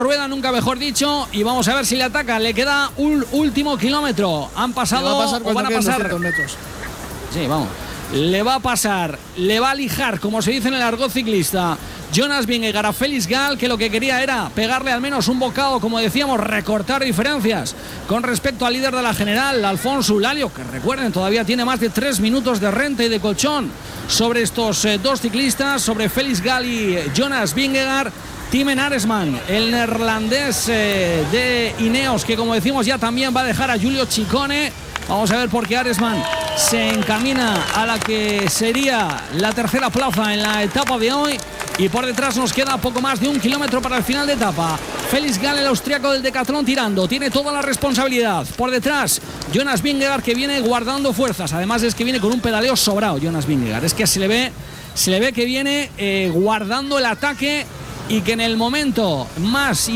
rueda, nunca mejor dicho, y vamos a ver si le ataca. Le queda un último kilómetro. Han pasado o van a pasar 200 metros. Sí, vamos. Le va a pasar, le va a lijar, como se dice en el argot ciclista, Jonas Vingegaard a Felix Gall, que lo que quería era pegarle al menos un bocado, como decíamos, recortar diferencias con respecto al líder de la general, Alfonso Eulalia, que recuerden, todavía tiene más de 3 minutos de renta y de colchón sobre estos dos ciclistas, sobre Felix Gall y Jonas Vingegaard. Timen Aresman, el neerlandés de Ineos, que como decimos ya también va a dejar a Giulio Ciccone. Vamos a ver por qué Aresman se encamina a la que sería la tercera plaza en la etapa de hoy. Y por detrás nos queda poco más de 1 kilómetro para el final de etapa. Felix Gall, el austriaco del Decathlon, tirando. Tiene toda la responsabilidad. Por detrás, Jonas Vingegaard, que viene guardando fuerzas. Además es que viene con un pedaleo sobrado, Jonas Vingegaard. Es que se le ve que viene guardando el ataque y que en el momento más